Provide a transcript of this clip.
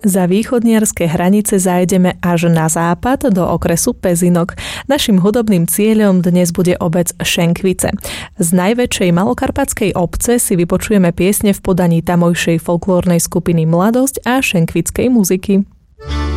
Za východniarske hranice zajdeme až na západ do okresu Pezinok. Naším hudobným cieľom dnes bude obec Šenkvice. Z najväčšej malokarpatskej obce si vypočujeme piesne v podaní tamojšej folklórnej skupiny Mladosť a šenkvickej muziky.